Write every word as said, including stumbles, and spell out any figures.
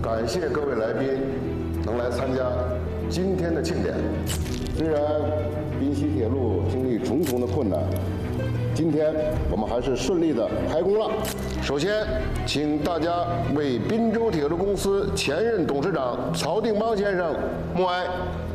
感谢各位来宾能来参加今天的庆典。虽然滨西铁路经历重重的困难，今天我们还是顺利的开工了。首先，请大家为滨州铁路公司前任董事长曹定邦先生默哀。